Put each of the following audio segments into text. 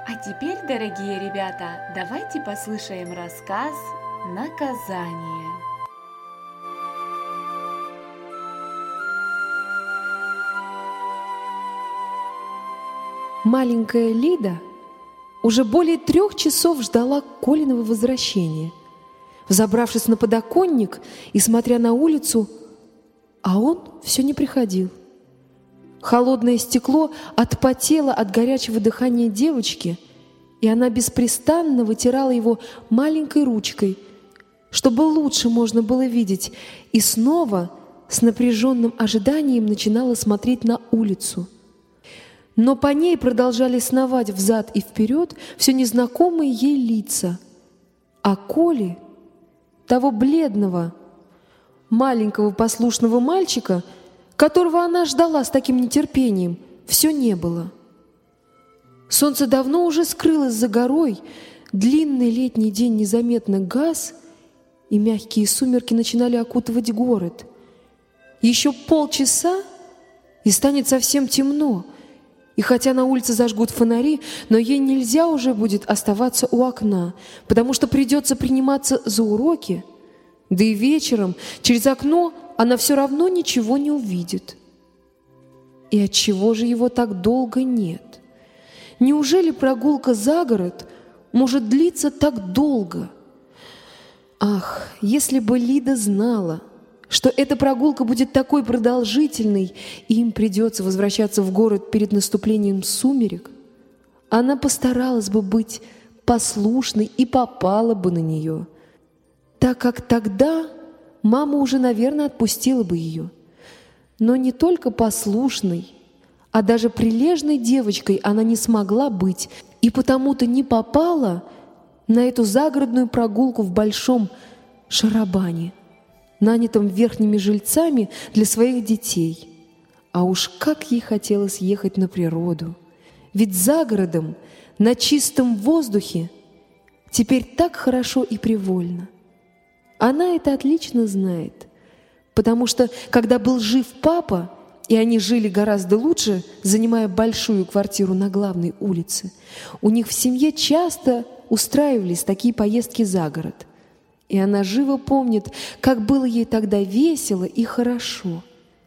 А теперь, дорогие ребята, давайте послушаем рассказ «Наказание». Маленькая Лида уже более 3 часов ждала Колиного возвращения. Взобравшись на подоконник и смотря на улицу, а он все не приходил. Холодное стекло отпотело от горячего дыхания девочки, и она беспрестанно вытирала его маленькой ручкой, чтобы лучше можно было видеть, и снова с напряженным ожиданием начинала смотреть на улицу. Но по ней продолжали сновать взад и вперед все незнакомые ей лица. А Коли, того бледного, маленького послушного мальчика, которого она ждала с таким нетерпением, все не было. Солнце давно уже скрылось за горой, длинный летний день незаметно гас, и мягкие сумерки начинали окутывать город. Еще полчаса, и станет совсем темно, и хотя на улице зажгут фонари, но ей нельзя уже будет оставаться у окна, потому что придется приниматься за уроки, да и вечером через окно она все равно ничего не увидит. И отчего же его так долго нет? Неужели прогулка за город может длиться так долго? Ах, если бы Лида знала, что эта прогулка будет такой продолжительной, и им придется возвращаться в город перед наступлением сумерек, она постаралась бы быть послушной и попала бы на нее, так как тогда мама уже, наверное, отпустила бы ее. Но не только послушной, а даже прилежной девочкой она не смогла быть, и потому-то не попала на эту загородную прогулку в большом шарабане, нанятом верхними жильцами для своих детей. А уж как ей хотелось ехать на природу! Ведь за городом, на чистом воздухе, теперь так хорошо и привольно. Она это отлично знает, потому что, когда был жив папа, и они жили гораздо лучше, занимая большую квартиру на главной улице, у них в семье часто устраивались такие поездки за город. И она живо помнит, как было ей тогда весело и хорошо.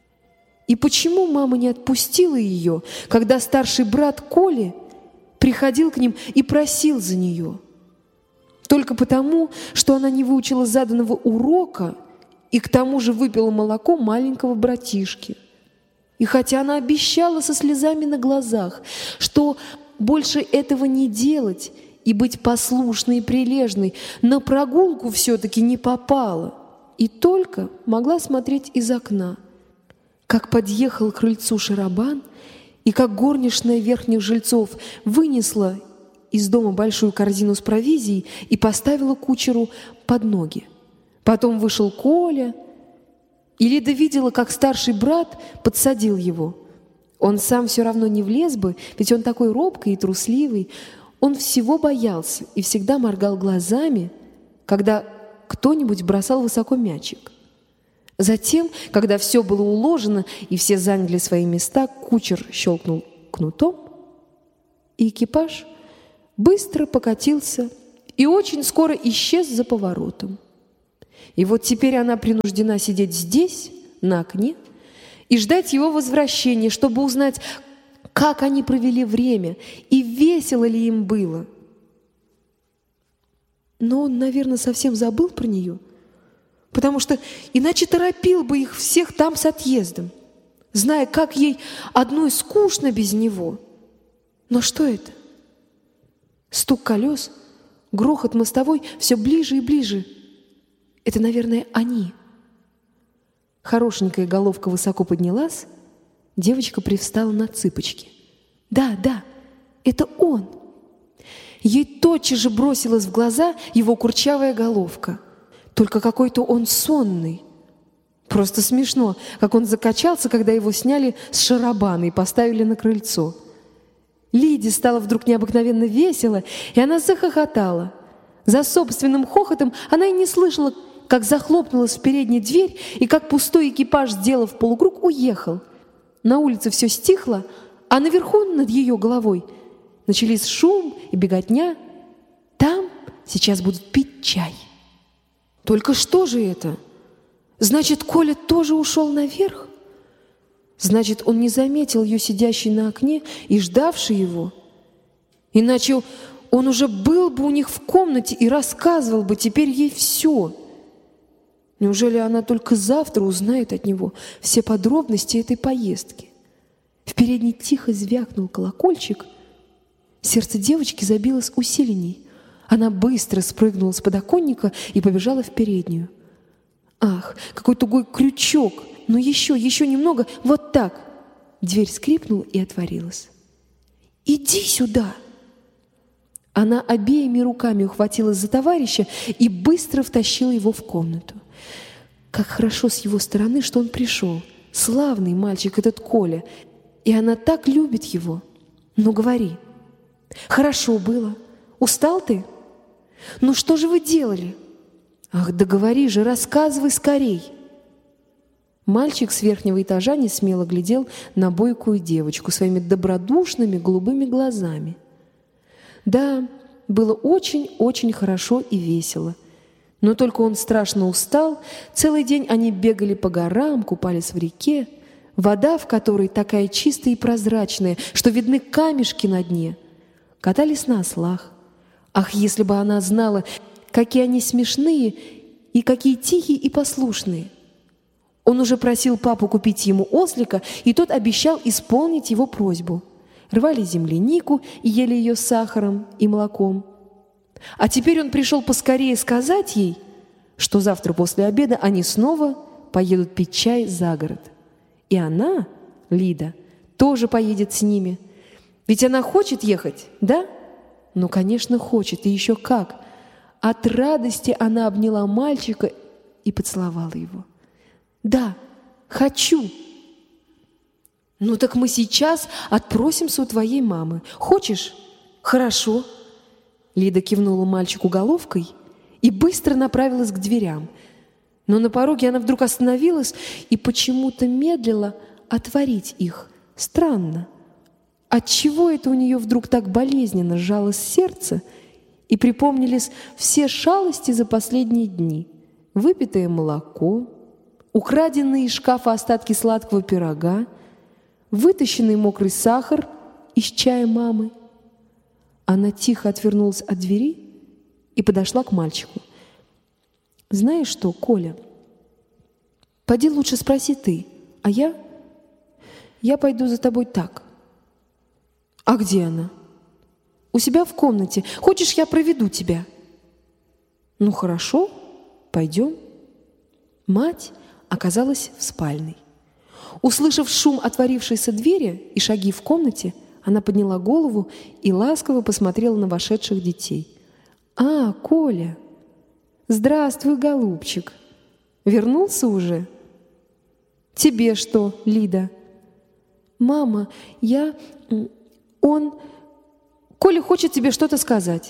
И почему мама не отпустила ее, когда старший брат Коли приходил к ним и просил за нее? Только потому, что она не выучила заданного урока и к тому же выпила молоко маленького братишки. И хотя она обещала со слезами на глазах, что больше этого не делать и быть послушной и прилежной, на прогулку все-таки не попала и только могла смотреть из окна, как подъехал к крыльцу шарабан и как горничная верхних жильцов вынесла из дома большую корзину с провизией и поставила кучеру под ноги. Потом вышел Коля, и Лида видела, как старший брат подсадил его. Он сам все равно не влез бы, ведь он такой робкий и трусливый. Он всего боялся и всегда моргал глазами, когда кто-нибудь бросал высоко мячик. Затем, когда все было уложено и все заняли свои места, кучер щелкнул кнутом, и экипаж быстро покатился и очень скоро исчез за поворотом. И вот теперь она принуждена сидеть здесь, на окне, и ждать его возвращения, чтобы узнать, как они провели время и весело ли им было. Но он, наверное, совсем забыл про нее, потому что иначе торопил бы их всех там с отъездом, зная, как ей одной скучно без него. Но что это? Стук колес, грохот мостовой все ближе и ближе. Это, наверное, они. Хорошенькая головка высоко поднялась, девочка привстала на цыпочки. Да, это он. Ей тотчас же бросилась в глаза его курчавая головка. Только какой-то он сонный. Просто смешно, как он закачался, когда его сняли с шарабана и поставили на крыльцо. Лиде стало вдруг необыкновенно весело, и она захохотала. За собственным хохотом она и не слышала, как захлопнулась в передней дверь и как пустой экипаж, сделав полукруг, уехал. На улице все стихло, а наверху над ее головой Начались шум и беготня. Там сейчас будут пить чай. Только что же это? Значит, Коля тоже ушел наверх? Значит, он не заметил ее сидящей на окне и ждавшей его. Иначе он уже был бы у них в комнате и рассказывал бы теперь ей все. Неужели она только завтра узнает от него все подробности этой поездки? В передней тихо звякнул колокольчик. Сердце девочки забилось усиленней. Она быстро спрыгнула с подоконника и побежала в переднюю. Ах, какой тугой крючок! Ну еще немного, вот так. Дверь скрипнула и отворилась. «Иди сюда!» Она обеими руками ухватилась за товарища и быстро втащила его в комнату. Как хорошо с его стороны, что он пришел. Славный мальчик этот Коля. И она так любит его. Ну, говори. Хорошо было. Устал ты? Ну, что же вы делали? Ах, да говори же, рассказывай скорей. Мальчик с верхнего этажа несмело глядел на бойкую девочку своими добродушными голубыми глазами. Да, было очень-очень хорошо и весело. Но только он страшно устал. Целый день они бегали по горам, купались в реке, вода в которой такая чистая и прозрачная, что видны камешки на дне. Катались на ослах. Ах, если бы она знала, какие они смешные и какие тихие и послушные. Он уже просил папу купить ему ослика, и тот обещал исполнить его просьбу. Рвали землянику и ели ее с сахаром и молоком. А теперь он пришел поскорее сказать ей, что завтра после обеда они снова поедут пить чай за город. И она, Лида, тоже поедет с ними. Ведь она хочет ехать, да? Ну, конечно, хочет, и еще как. От радости она обняла мальчика и поцеловала его. «Да, хочу!» «Ну так мы сейчас отпросимся у твоей мамы. Хочешь?» «Хорошо». Лида кивнула мальчику головкой и быстро направилась к дверям. Но на пороге она вдруг остановилась и почему-то медлила отворить их. Странно. Отчего это у нее вдруг так болезненно сжалось сердце и припомнились все шалости за последние дни? Выпитое молоко, украденные из шкафа остатки сладкого пирога, вытащенный мокрый сахар из чая мамы. Она тихо отвернулась от двери и подошла к мальчику. «Знаешь что, Коля, поди лучше спроси ты, а я пойду за тобой так». «А где она?» «У себя в комнате. Хочешь, я проведу тебя?» «Ну, хорошо, пойдем». Мать оказалась в спальной. Услышав шум отворившейся двери и шаги в комнате, она подняла голову и ласково посмотрела на вошедших детей. «А, Коля! Здравствуй, голубчик! Вернулся уже?» «Тебе что, Лида?» «Мама, Коля хочет тебе что-то сказать».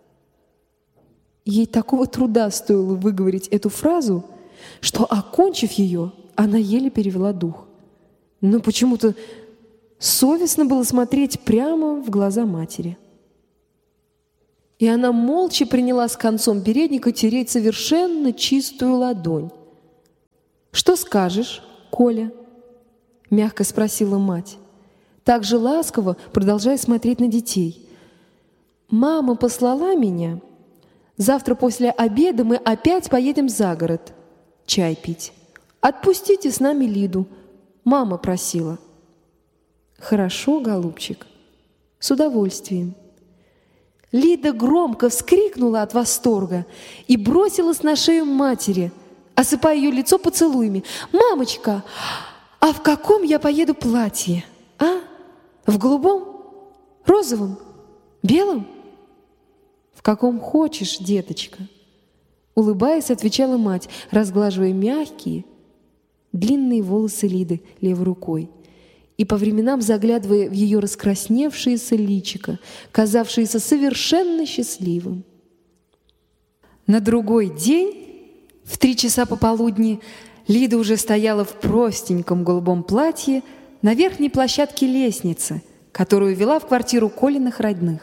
Ей такого труда стоило выговорить эту фразу, что, окончив ее, она еле перевела дух. Но почему-то совестно было смотреть прямо в глаза матери. И она молча принялась концом передника тереть совершенно чистую ладонь. «Что скажешь, Коля?» — мягко спросила мать, так же ласково продолжая смотреть на детей. «Мама послала меня. Завтра после обеда мы опять поедем за город чай пить. Отпустите с нами Лиду. Мама просила». «Хорошо, голубчик, с удовольствием». Лида громко вскрикнула от восторга и бросилась на шею матери, осыпая ее лицо поцелуями. «Мамочка, а в каком я поеду платье? А? В голубом? Розовом? Белом?» «В каком хочешь, деточка», — улыбаясь, отвечала мать, разглаживая мягкие, длинные волосы Лиды левой рукой и по временам заглядывая в ее раскрасневшееся личико, казавшееся совершенно счастливым. На другой день, в 3 часа пополудни, Лида уже стояла в простеньком голубом платье на верхней площадке лестницы, которую вела в квартиру Колиных родных.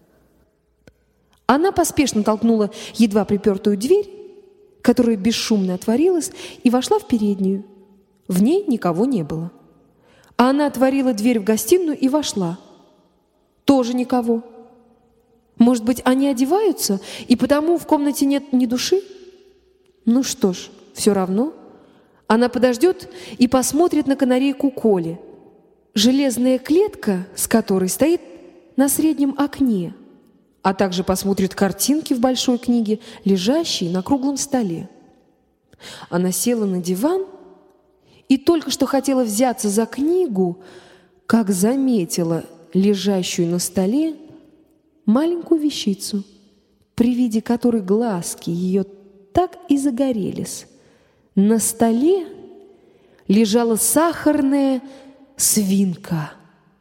Она поспешно толкнула едва припертую дверь, которая бесшумно отворилась, и вошла в переднюю. В ней никого не было. А она отворила дверь в гостиную и вошла. Тоже никого. Может быть, они одеваются, и потому в комнате нет ни души? Ну что ж, все равно. Она подождет и посмотрит на канарейку Коли, железная клетка с которой стоит на среднем окне, а также посмотрит картинки в большой книге, лежащей на круглом столе. Она села на диван и только что хотела взяться за книгу, как заметила лежащую на столе маленькую вещицу, при виде которой глазки ее так и загорелись. На столе лежала сахарная свинка.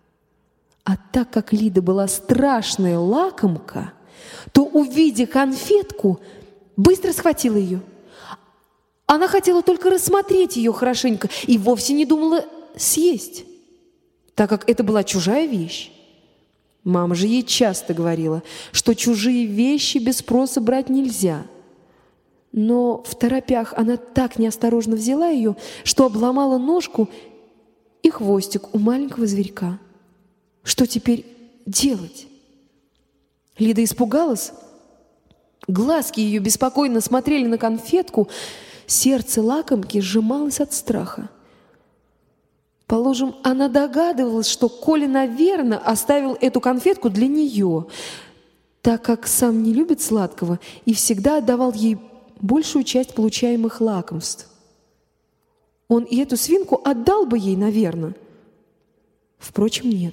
А так как Лида была страшная лакомка, то, увидя конфетку, быстро схватила ее. Она хотела только рассмотреть ее хорошенько и вовсе не думала съесть, так как это была чужая вещь. Мама же ей часто говорила, что чужие вещи без спроса брать нельзя. Но в торопях она так неосторожно взяла ее, что обломала ножку и хвостик у маленького зверька. Что теперь делать? Лида испугалась. Глазки ее беспокойно смотрели на конфетку, сердце лакомки сжималось от страха. Положим, она догадывалась, что Коля, наверное, оставил эту конфетку для нее, так как сам не любит сладкого и всегда отдавал ей большую часть получаемых лакомств. Он и эту свинку отдал бы ей, наверное. Впрочем, нет.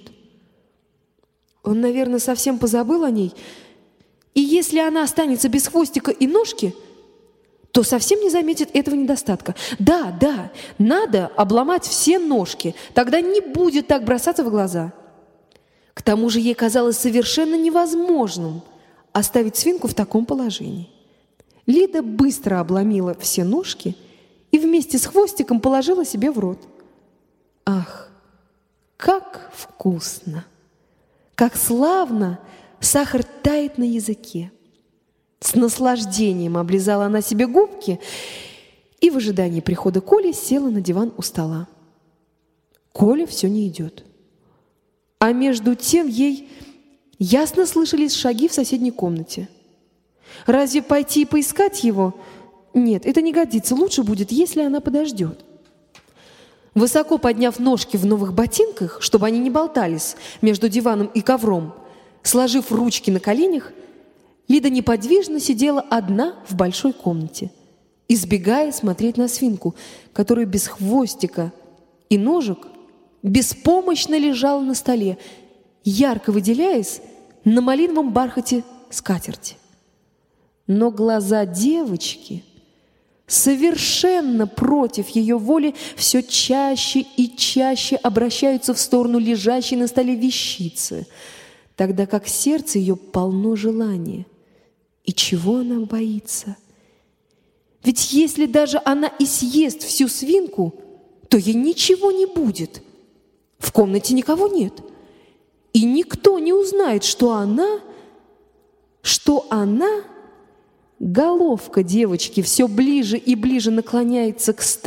Он, наверное, совсем позабыл о ней, и если она останется без хвостика и ножки, то совсем не заметит этого недостатка. Да, надо обломать все ножки, тогда не будет так бросаться в глаза. К тому же ей казалось совершенно невозможным оставить свинку в таком положении. Лида быстро обломила все ножки и вместе с хвостиком положила себе в рот. Ах, как вкусно! Как славно сахар тает на языке! С наслаждением облизала она себе губки и в ожидании прихода Коли села на диван у стола. Коля все не идет. А между тем ей ясно слышались шаги в соседней комнате. Разве пойти и поискать его? Нет, это не годится. Лучше будет, если она подождет. Высоко подняв ножки в новых ботинках, чтобы они не болтались между диваном и ковром, сложив ручки на коленях, Лида неподвижно сидела одна в большой комнате, избегая смотреть на свинку, которая без хвостика и ножек беспомощно лежала на столе, ярко выделяясь на малиновом бархате скатерти. Но глаза девочки, совершенно против ее воли, все чаще и чаще обращаются в сторону лежащей на столе вещицы, тогда как сердце ее полно желания. И чего она боится? Ведь если даже она и съест всю свинку, то ей ничего не будет. В комнате никого нет. И никто не узнает, что она... Головка девочки все ближе и ближе наклоняется к столу.